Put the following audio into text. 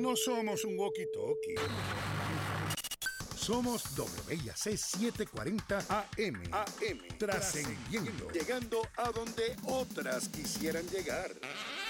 No somos un walkie-talkie. Somos WIAC 740 AM. Trascendiendo. Llegando a donde otras quisieran llegar.